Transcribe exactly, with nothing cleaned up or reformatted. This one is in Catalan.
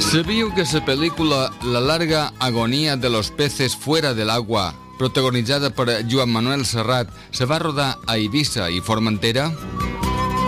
¿Sabíeu que la pel·lícula La larga agonía de los peces fuera del agua, protagonitzada per Joan Manuel Serrat, se va rodar a Eivissa i Formentera?